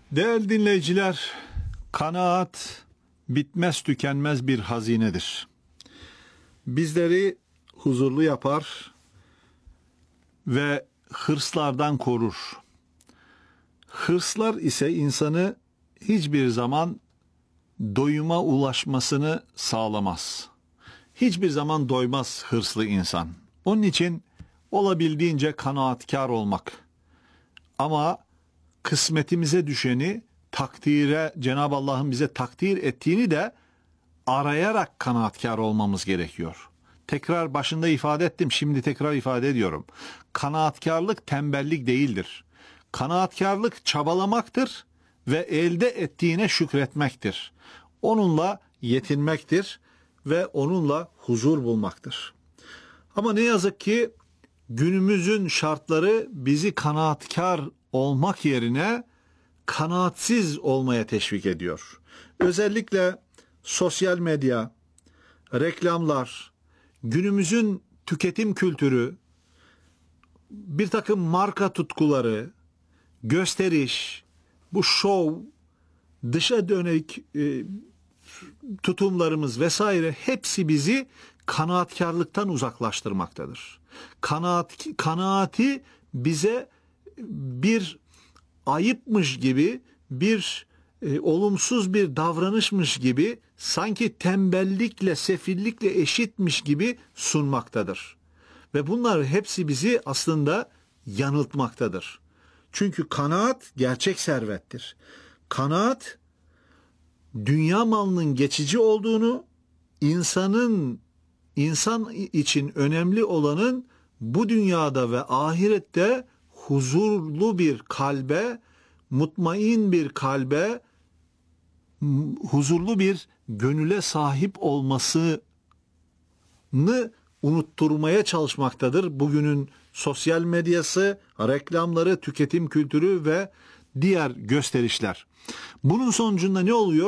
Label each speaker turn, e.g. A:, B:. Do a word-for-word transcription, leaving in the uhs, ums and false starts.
A: Değerli dinleyiciler, kanaat bitmez tükenmez bir hazinedir. Bizleri huzurlu yapar ve hırslardan korur. Hırslar ise insanı hiçbir zaman doyuma ulaşmasını sağlamaz. Hiçbir zaman doymaz hırslı insan. Onun için olabildiğince kanaatkar olmak. Ama kısmetimize düşeni takdire, Cenab-ı Allah'ın bize takdir ettiğini de arayarak kanaatkar olmamız gerekiyor. Tekrar başında ifade ettim, şimdi tekrar ifade ediyorum. Kanaatkarlık tembellik değildir. Kanaatkarlık çabalamaktır ve elde ettiğine şükretmektir. Onunla yetinmektir ve onunla huzur bulmaktır. Ama ne yazık ki günümüzün şartları bizi kanaatkar olmak yerine kanaatsiz olmaya teşvik ediyor. Özellikle sosyal medya, reklamlar, günümüzün tüketim kültürü, bir takım marka tutkuları, gösteriş, bu şov, dışa dönük e, tutumlarımız vesaire hepsi bizi kanaatkarlıktan uzaklaştırmaktadır. Kanaat, kanaati bize bir ayıpmış gibi, bir e, olumsuz bir davranışmış gibi, sanki tembellikle, sefillikle eşitmiş gibi sunmaktadır. Ve bunlar hepsi bizi aslında yanıltmaktadır. Çünkü kanaat gerçek servettir. Kanaat, dünya malının geçici olduğunu, insanın insan için önemli olanın bu dünyada ve ahirette huzurlu bir kalbe, mutmain bir kalbe, huzurlu bir gönüle sahip olmasını unutturmaya çalışmaktadır. Bugünün sosyal medyası, reklamları, tüketim kültürü ve diğer gösterişler. Bunun sonucunda ne oluyor?